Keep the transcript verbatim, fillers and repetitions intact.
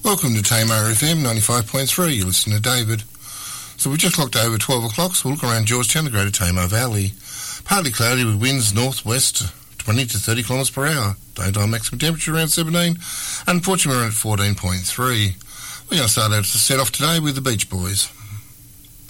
Welcome to Tamar F M ninety-five point three. You're listening to David. So we just clocked over twelve o'clock, so we'll look around Georgetown, the Greater Tamar Valley. Partly cloudy with winds northwest, twenty to thirty kilometres per hour. Daytime maximum temperature around seventeen, and unfortunately we're at fourteen point three. We're going to start out to set off today with the Beach Boys.